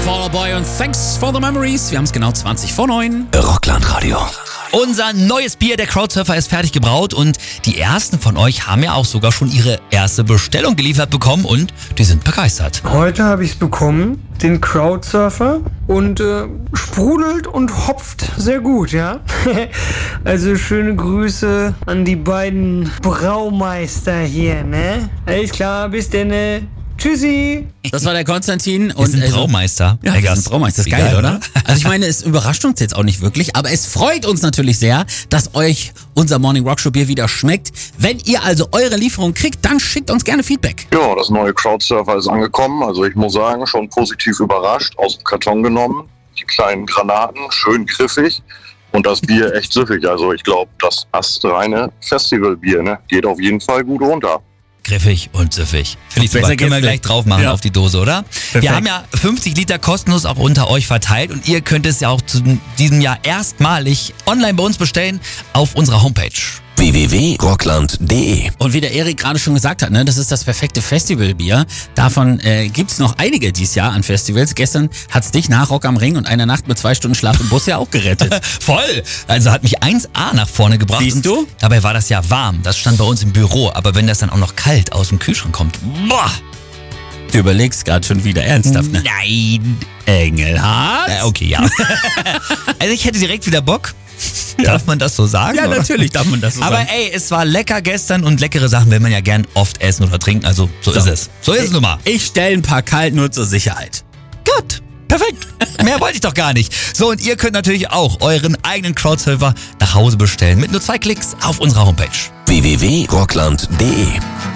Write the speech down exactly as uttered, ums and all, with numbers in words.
Fall Out Boy und Thanks for the Memories. Wir haben es genau zwanzig vor neun. Rockland Radio. Unser neues Bier, der Crowdsurfer, ist fertig gebraut und die ersten von euch haben ja auch sogar schon ihre erste Bestellung geliefert bekommen und die sind begeistert. Heute habe ich es bekommen, den Crowdsurfer, und äh, sprudelt und hopft sehr gut, ja. Also schöne Grüße an die beiden Braumeister hier, ne? Alles klar, bis denn. Tschüssi. Das war der Konstantin. Und sind also, Braumeister. Ja, wir sind Braumeister. Das ist geil, geil, oder? Also ich meine, es überrascht uns jetzt auch nicht wirklich, aber es freut uns natürlich sehr, dass euch unser Morning Rock Show Bier wieder schmeckt. Wenn ihr also eure Lieferung kriegt, dann schickt uns gerne Feedback. Ja, das neue Crowdsurfer ist angekommen. Also ich muss sagen, schon positiv überrascht, aus dem Karton genommen. Die kleinen Granaten, schön griffig. Und das Bier echt süffig. Also ich glaube, das astreine Festivalbier, ne, geht auf jeden Fall gut runter. Griffig und süffig. Finde ich super. Besser Können wir geht's gleich nicht. drauf machen Ja. auf die Dose, oder? Perfekt. Wir haben ja fünfzig Liter kostenlos auch unter euch verteilt und ihr könnt es ja auch zu diesem Jahr erstmalig online bei uns bestellen auf unserer Homepage. w w w punkt rockland punkt de. Und wie der Erik gerade schon gesagt hat, ne, das ist das perfekte Festivalbier. Davon äh, gibt's noch einige dieses Jahr an Festivals. Gestern hat's dich nach Rock am Ring und eine Nacht mit zwei Stunden Schlaf im Bus ja auch gerettet. Voll! Also hat mich eins A nach vorne gebracht. Siehst und du? Dabei war das ja warm. Das stand bei uns im Büro. Aber wenn das dann auch noch kalt aus dem Kühlschrank kommt, boah! Du überlegst gerade schon wieder ernsthaft, ne? Nein! Engelhardt? Äh, okay, ja. Also ich hätte direkt wieder Bock. Darf man das so sagen? Ja, oder? natürlich darf man das so Aber sagen. ey, es war lecker gestern und leckere Sachen will man ja gern oft essen oder trinken. Also so, So. ist es. So ist es nun mal. Ich stelle ein paar kalt nur zur Sicherheit. Gut. Perfekt. Mehr wollte ich doch gar nicht. So, und ihr könnt natürlich auch euren eigenen Crowdsurfer nach Hause bestellen. Mit nur zwei Klicks auf unserer Homepage. w w w punkt rockland punkt de.